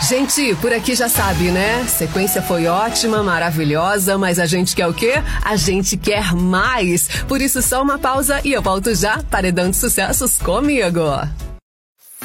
Gente, por aqui já sabe, né? Sequência foi ótima, maravilhosa, mas a gente quer o quê? A gente quer mais. Por isso, só uma pausa e eu volto já. Paredão de Sucessos comigo.